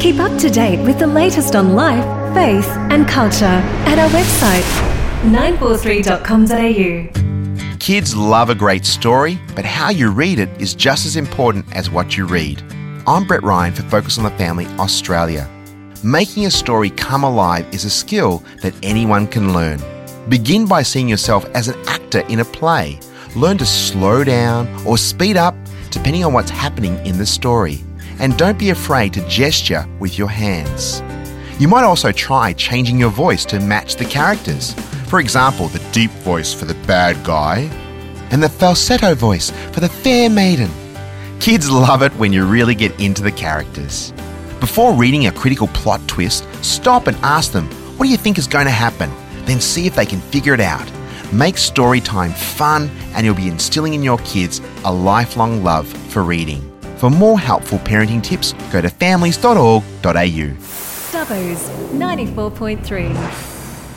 Keep up to date with the latest on life, faith and culture at our website 943.com.au. Kids love a great story, but how you read it is just as important as what you read. I'm Brett Ryan for Focus on the Family Australia. Making a story come alive is a skill that anyone can learn. Begin by seeing yourself as an actor in a play. Learn to slow down or speed up depending on what's happening in the story. And don't be afraid to gesture with your hands. You might also try changing your voice to match the characters. For example, the deep voice for the bad guy and the falsetto voice for the fair maiden. Kids love it when you really get into the characters. Before reading a critical plot twist, stop and ask them, what do you think is going to happen? Then see if they can figure it out. Make story time fun and you'll be instilling in your kids a lifelong love for reading. For more helpful parenting tips, go to families.org.au. Dubbo's 94.3.